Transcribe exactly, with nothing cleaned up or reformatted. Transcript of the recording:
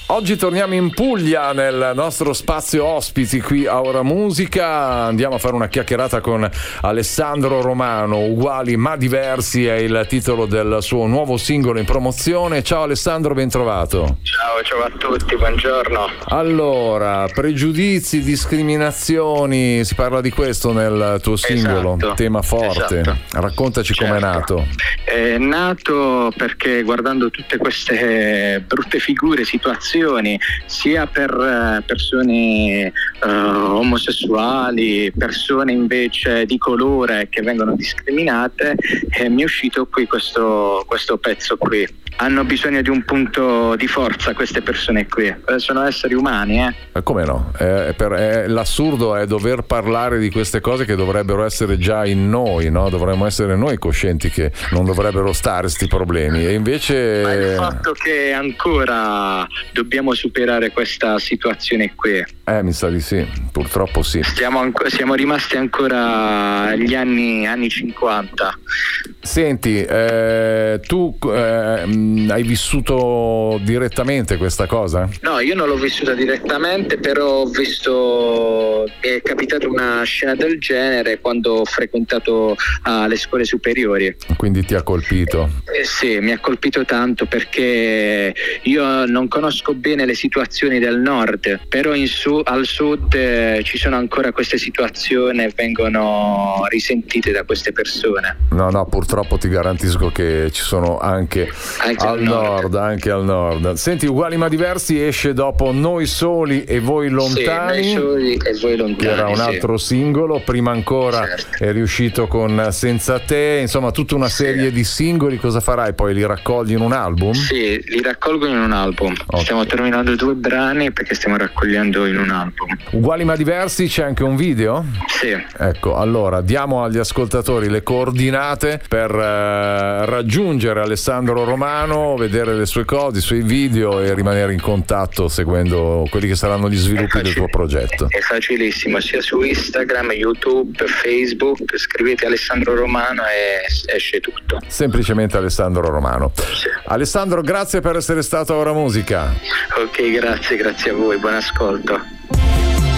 Oggi torniamo in Puglia nel nostro spazio ospiti qui a Ora Musica. Andiamo a fare una chiacchierata con Alessandro Romano. Uguali ma diversi è il titolo del suo nuovo singolo in promozione. Ciao Alessandro, ben trovato. Ciao, ciao a tutti, buongiorno. Allora, pregiudizi, discriminazioni, si parla di questo nel tuo singolo, esatto, tema forte. Esatto. Raccontaci Certo. com'è nato. È nato perché guardando tutte queste brutte figure, situazioni, sia per persone uh, omosessuali, persone invece di colore che vengono discriminate, eh, mi è uscito qui questo, questo pezzo qui. Hanno bisogno di un punto di forza queste persone qui, eh, sono esseri umani, eh. Come no? È per, è, l'assurdo è dover parlare di queste cose che dovrebbero essere già in noi, no? Dovremmo essere noi coscienti che non dovrebbero stare sti problemi, e invece Ma il fatto che ancora dobbiamo superare questa situazione qui, eh mi sa di sì, purtroppo sì. Stiamo anco- siamo rimasti ancora agli anni, anni cinquanta. Senti, eh, tu eh, hai vissuto direttamente questa cosa? No, io non l'ho vissuta direttamente, però ho visto, mi è capitata una scena del genere quando ho frequentato uh, le scuole superiori. Quindi ti ha colpito? Eh, sì, mi ha colpito tanto perché io non conosco bene le situazioni del nord, però in su- al sud eh, ci sono ancora queste situazioni e vengono risentite da queste persone. No, no, purtroppo ti garantisco che ci sono anche, anche al nord. nord, anche al nord. Senti, Uguali ma diversi esce dopo Noi soli e voi lontani. Sì, Noi soli e voi lontani. Che era un sì. altro singolo, prima ancora certo. È riuscito con Senza te, insomma tutta una serie sì. di singoli. Cosa farai poi? Li raccogli in un album? Sì, li raccolgo in un album. Okay. Stiamo terminando due brani perché stiamo raccogliendo in un album. Uguali ma diversi, c'è anche un video? Sì. Ecco, allora diamo agli ascoltatori le coordinate per eh, raggiungere Alessandro Romano, vedere le sue cose, i suoi video e rimanere in contatto seguendo quelli che saranno gli sviluppi del tuo progetto. È facilissimo, sia su Instagram, YouTube, Facebook, scrivete Alessandro Romano e esce tutto. Semplicemente Alessandro Romano. Sì. Alessandro, grazie per essere stato a Ora Musica. Ok, grazie, grazie a voi, buon ascolto.